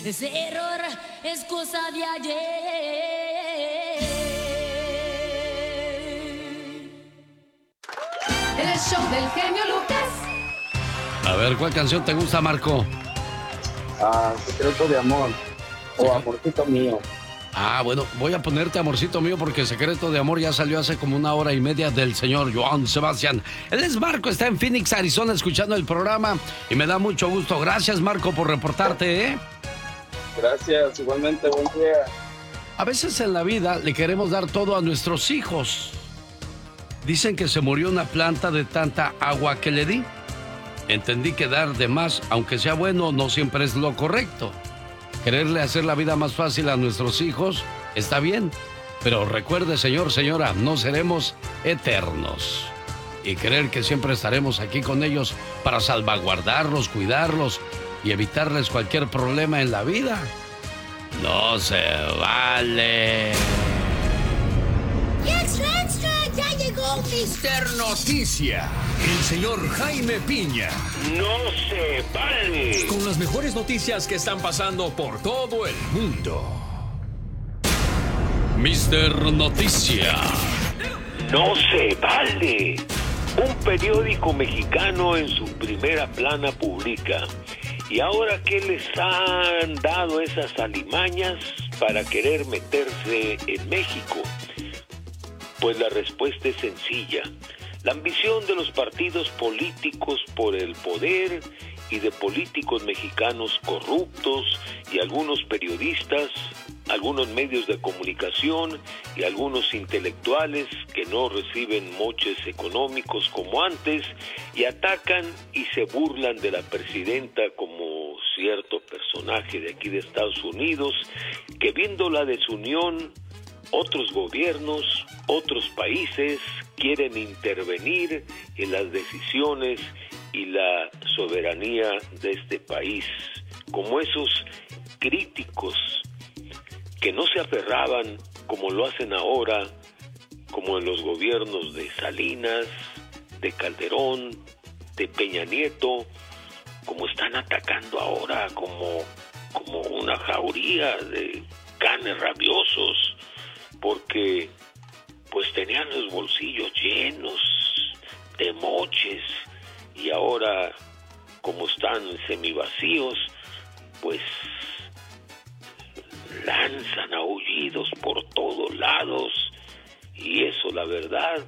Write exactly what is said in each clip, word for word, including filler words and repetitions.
Ese error es cosa de ayer. El show del genio Lucas. A ver, ¿cuál canción te gusta, Marco? Ah, Secreto de Amor. O Amorcito Mío. Ah, bueno, voy a ponerte Amorcito Mío porque Secreto de Amor ya salió hace como una hora y media del señor Joan Sebastián. Él es Marco, está en Phoenix, Arizona, escuchando el programa y me da mucho gusto. Gracias, Marco, por reportarte, ¿eh? Gracias, igualmente, buen día. A veces en la vida le queremos dar todo a nuestros hijos. Dicen que se murió una planta de tanta agua que le di. Entendí que dar de más, aunque sea bueno, no siempre es lo correcto. Quererle hacer la vida más fácil a nuestros hijos está bien, pero recuerde, señor, señora, no seremos eternos. Y creer que siempre estaremos aquí con ellos para salvaguardarlos, cuidarlos y evitarles cualquier problema en la vida, no se vale. ¡Extra, extra! ¡Ya llegó mister Noticia! El señor Jaime Piña. ¡No se vale! Con las mejores noticias que están pasando por todo el mundo. mister Noticia. ¡No se vale! Un periódico mexicano en su primera plana publica: ¿y ahora qué les han dado esas alimañas para querer meterse en México? Pues la respuesta es sencilla: la ambición de los partidos políticos por el poder y de políticos mexicanos corruptos y algunos periodistas, algunos medios de comunicación y algunos intelectuales que no reciben moches económicos como antes y atacan y se burlan de la presidenta como cierto personaje de aquí de Estados Unidos que, viendo la desunión, otros gobiernos, otros países quieren intervenir en las decisiones y la soberanía de este país, como esos críticos que no se aferraban como lo hacen ahora, como en los gobiernos de Salinas, de Calderón, de Peña Nieto, como están atacando ahora como, como una jauría de canes rabiosos, porque pues tenían los bolsillos llenos de moches y ahora, como están semivacíos, pues lanzan aullidos por todos lados y eso, la verdad,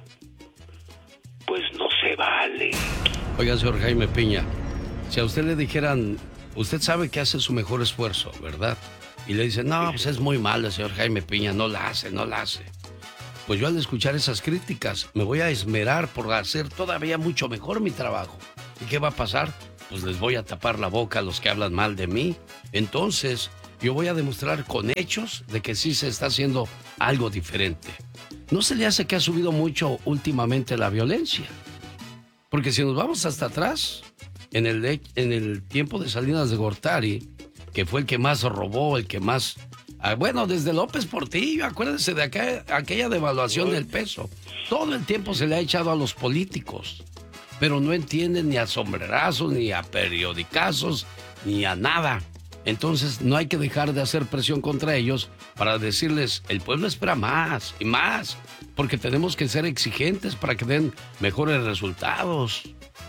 pues no se vale. Oiga, señor Jaime Piña, si a usted le dijeran, usted sabe que hace su mejor esfuerzo, ¿verdad? Y le dicen, no, pues es muy malo, señor Jaime Piña, no la hace, no la hace. Pues yo al escuchar esas críticas me voy a esmerar por hacer todavía mucho mejor mi trabajo. ¿Y qué va a pasar? Pues les voy a tapar la boca a los que hablan mal de mí. Entonces, yo voy a demostrar con hechos de que sí se está haciendo algo diferente. ¿No se le hace que ha subido mucho últimamente la violencia? Porque si nos vamos hasta atrás, en el, en el tiempo de Salinas de Gortari, que fue el que más robó, el que más... Ah, bueno, desde López Portillo, acuérdense de acá, aquella devaluación del peso. Todo el tiempo se le ha echado a los políticos, pero no entienden ni a sombrerazos, ni a periodicazos, ni a nada. Entonces no hay que dejar de hacer presión contra ellos para decirles, el pueblo espera más y más, porque tenemos que ser exigentes para que den mejores resultados.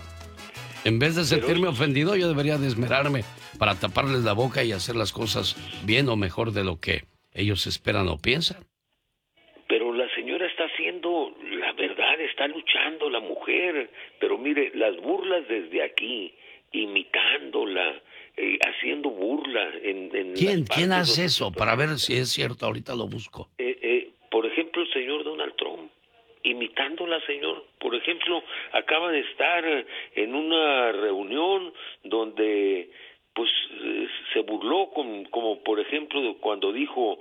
En vez de sentirme pero... ofendido, yo debería de esmerarme para taparles la boca y hacer las cosas bien o mejor de lo que ellos esperan o piensan. Pero la señora está haciendo, la verdad, está luchando la mujer. Pero mire, las burlas desde aquí, imitándola, eh, haciendo burla. En, en ¿Quién, ¿quién hace eso? Para ver si es cierto, ahorita lo busco. Eh, eh, por ejemplo, el señor Donald Trump. Imitándola, señor. Por ejemplo, acaba de estar en una reunión donde pues eh, se burló con, como por ejemplo cuando dijo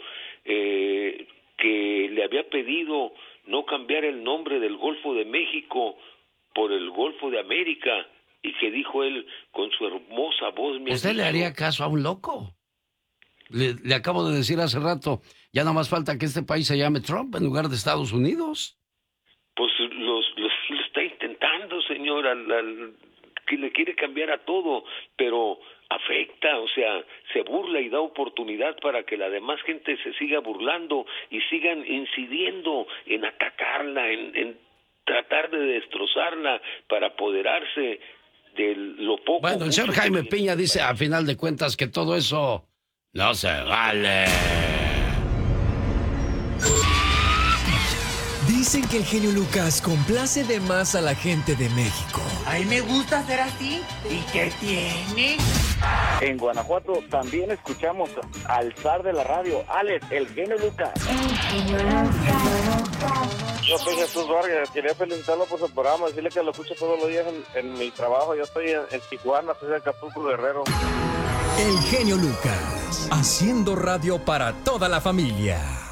eh, que le había pedido no cambiar el nombre del Golfo de México por el Golfo de América, y que dijo él con su hermosa voz... ¿Usted le haría caso a un loco? Le, le acabo de decir hace rato, ya no más falta que este país se llame Trump en lugar de Estados Unidos. Pues los, los lo está intentando, señora, la, la, que le quiere cambiar a todo, pero afecta, o sea, se burla y da oportunidad para que la demás gente se siga burlando y sigan incidiendo en atacarla, en, en tratar de destrozarla para apoderarse de lo poco. Bueno, el señor Jaime Piña dice a final de cuentas que todo eso no se vale. Dicen que el genio Lucas complace de más a la gente de México. A mí me gusta ser así. ¿Y qué tiene? En Guanajuato también escuchamos al zar de la radio, Alex, el genio Lucas. Yo soy Jesús Vargas, quería felicitarlo por su programa, decirle que lo escucho todos los días en, en mi trabajo. Yo estoy en, en Tijuana, soy de Acapulco, Guerrero. El genio Lucas, haciendo radio para toda la familia.